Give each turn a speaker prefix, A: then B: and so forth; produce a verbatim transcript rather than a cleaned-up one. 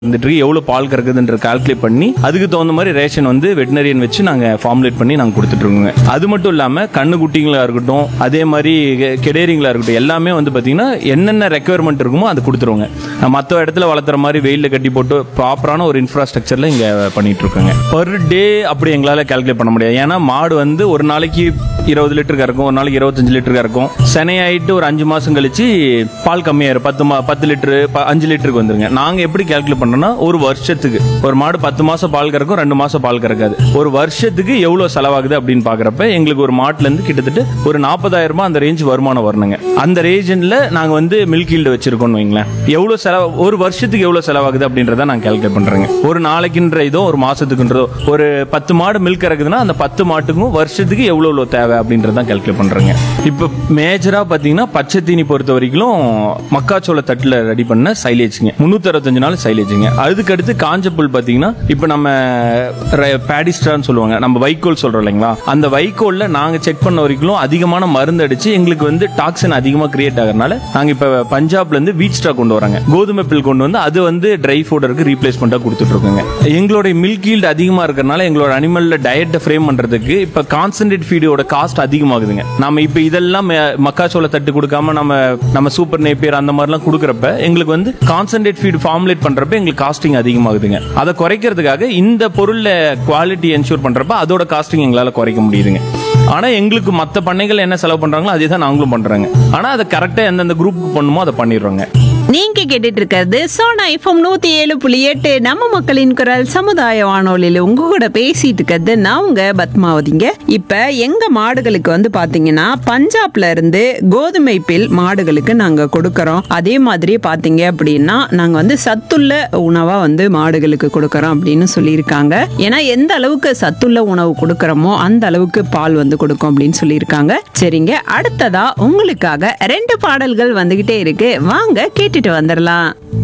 A: வந்துட்டு எவ்வளவு பால் கறக்குதுன்ற கால்குலேட் பண்ணி அதுக்கு தகுந்த மாதிரி ரேஷன் வந்து வெட்டினரியன் வச்சு நாங்க ஃபார்முலேட் பண்ணி நாங்க கொடுத்துட்டு இருக்கோங்க. அது மட்டும் இல்லாம கண்ணு குட்டிங்களா இருக்கட்டும், அதே மாதிரி கெடேரிங்களா இருக்கட்டும், எல்லாமே வந்து பாத்தீங்கன்னா என்னென்ன ரெக்குயர்மெண்ட் இருக்குமோ அது கொடுத்துருவோங்க. மற்ற இடத்துல வளர்த்துற மாதிரி வெயில கட்டி போட்டு ப்ராப்பரான ஒரு இன்ஃப்ராஸ்ட்ரக்சர்ல இங்க பண்ணிட்டு இருக்கோங்க. பர் டே அப்படி எங்களால கால்குலேட் பண்ண முடியாது. ஏன்னா மாடு வந்து ஒரு நாளைக்கு இருபது லிட்டருக்கு இருக்கும், ஒரு நாளைக்கு இருபத்தஞ்சு லிட்டருக்கு இருக்கும். செனையாயிட்டு ஒரு அஞ்சு மாசம் கழிச்சு பால் கம்மியாயிரும், பத்து மா பத்து லிட்டரு அஞ்சு லிட்டருக்கு வந்துருங்க. நாங்க எப்படி கால்குலேட் பண்ணோம்னா ஒரு வருஷத்துக்கு ஒரு மாடு பத்து மாசம் பால் கறக்கும், ரெண்டு மாசம் பால் கறக்காது. ஒரு வருஷத்துக்கு எவ்வளவு செலவாகுது அப்படின்னு பாக்குறப்ப எங்களுக்கு ஒரு மாட்டுல இருந்து கிட்டத்தட்ட ஒரு நாற்பதாயிரம் ரூபாய் அந்த ரேஞ்ச் வருமானம் வரணுங்க. அந்த ரேஞ்சில் நாங்க வந்து மில்க் ஈல்டு வச்சிருக்கோம் வைங்களேன். எவ்வளவு செலவு ஒரு வருஷத்துக்கு எவ்வளவு செலவாகுது அப்படின்றத நாங்க கால்குலேட் பண்றேங்க. ஒரு நாளைக்குன்ற இதோ ஒரு மாசத்துக்குன்றதோ ஒரு பத்து மாடு மில்க் கறக்குதுன்னா அந்த பத்து மாட்டுக்கும் வருஷத்துக்கு எவ்வளவு தேவை அப்படின்றத கால்குலேட் பண்றேங்க. இப்ப மேஜரா பாத்தீங்கன்னா பச்சை தீனி பொறுத்த வரைக்கும் மக்காச்சோள தட்டுல ரெடி பண்ண சைலேஜ்ங்க, முன்னூத்தி அறுபத்தஞ்சு நாள் சைலேஜுங்க. அதுக்கு அடுத்து காஞ்ச புல் பாத்தீங்கன்னா இப்ப நம்ம பேடிஸ்டான்னு சொல்லுவாங்க, நம்ம வைக்கோல் சொல்றோம் இல்லைங்களா, அந்த வைக்கோல்ல நாங்க செக் பண்ண வரைக்கும் அதிகமான மருந்து அடிச்சு எங்களுக்கு வந்து டாக்ஸின் அதிகமா கிரியேட் ஆகிறதுனால நாங்க இப்ப பஞ்சாப்ல இருந்து வீட் ஸ்டாக் கொண்டு வராங்க, கோதுமை பில் கொண்டு வந்து அது வந்து ட்ரை ஃபுட்டருக்கு ரீப்ளேஸ்மெண்டா கொடுத்துட்டு இருக்கோங்க. எங்களுடைய மில்க் ஈல்டு அதிகமா இருக்கிறதுனால எங்களோட அனிமல்ல டயட்டை ஃப்ரேம் பண்றதுக்கு இப்ப கான்சென்ட்ரேட் ஃபீடோட காஸ்ட் அதிகமாகுதுங்க. நம்ம இப்ப இதெல்லாம் மக்காச்சோள தட்டு கொடுக்காம நம்ம நம்ம சூப்பர் நேப்பியர் அந்த மாதிரிலாம் கொடுக்கறப்ப எங்களுக்கு வந்து கான்சென்ட்ரேட் ஃபீட் ஃபார்முலேட் பண்றப்ப எங்களுக்கு காஸ்டிங் அதிகமாகுதுங்க. அதை குறைக்கிறதுக்காக இந்த பொருள்ல குவாலிட்டி என்ஷூர் பண்றப்ப அதோட காஸ்டிங் எங்களால குறைக்க முடியுதுங்க. ஆனா எங்களுக்கு மற்ற பண்ணைகள் என்ன செலவு பண்றாங்களோ அதே தான் நாங்களும் பண்றாங்க. ஆனா அதை கரெக்டா எந்தெந்த குரூப்புக்கு பண்ணுமோ அதை பண்ணிடுறோங்க.
B: நீங்க கேட்டுட்டு இருக்கிறது சோனா எஃப்எம் நூத்தி ஏழு புள்ளி எட்டு நம்ம மக்களின் குரல் சமுதாய வானொலியில உங்க கூட பேசிட்டு இருக்கிறது நான் உங்க பத்மாவதிங்க. இப்ப எங்க மாடுகளுக்கு வந்து பாத்தீங்கன்னா பஞ்சாப்ல இருந்து கோதுமை பில் மாடுகளுக்கு நாங்க கொடுக்கறோம். அதே மாதிரி பாத்தீங்க அப்படின்னா நாங்க வந்து சத்துள்ள உணவா வந்து மாடுகளுக்கு கொடுக்கறோம் அப்படின்னு சொல்லியிருக்காங்க. ஏன்னா எந்த அளவுக்கு சத்துள்ள உணவு கொடுக்கறோமோ அந்த அளவுக்கு பால் வந்து கொடுக்கும் அப்படின்னு சொல்லியிருக்காங்க. சரிங்க, அடுத்ததா உங்களுக்காக ரெண்டு பாடல்கள் வந்துகிட்டே இருக்கு, வாங்க கேட்டுட்டு வந்துடலாம்.